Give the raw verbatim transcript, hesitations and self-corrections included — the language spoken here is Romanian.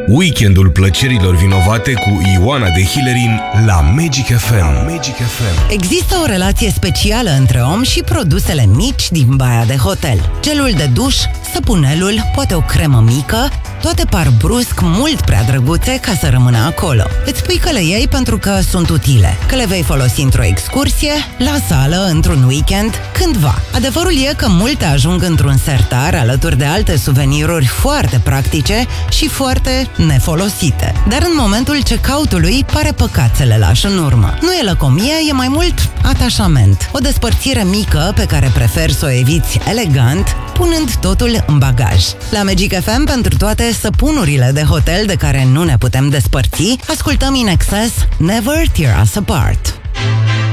Weekendul plăcerilor vinovate cu Ioana de Hillerin la Magic F M. Magic F M. Există o relație specială între om și produsele mici din baia de hotel. Gelul de duș, săpunelul, poate o cremă mică, toate par brusc mult prea drăguțe ca să rămână acolo. Îți spui că le iei pentru că sunt utile, că le vei folosi într-o excursie, la sală, într-un weekend, cândva. Adevărul e că multe ajung într-un sertar alături de alte suveniruri foarte practice și foarte nefolosite. Dar în momentul check-out-ului pare păcat să le lași în urmă. Nu e lăcomie, e mai mult atașament. O despărțire mică pe care preferi să o eviți elegant, punând totul în bagaj. La Magic F M, pentru toate săpunurile de hotel de care nu ne putem despărți, ascultăm In Excess, Never Tear Us Apart.